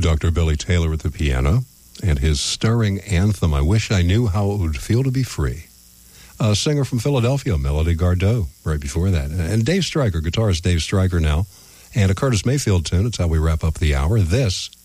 Dr. Billy Taylor at the piano, and his stirring anthem, I Wish I Knew How It Would Feel to Be Free. A singer from Philadelphia, Melody Gardot, right before that. And Dave Stryker, guitarist Dave Stryker now, and a Curtis Mayfield tune. It's how we wrap up the hour. This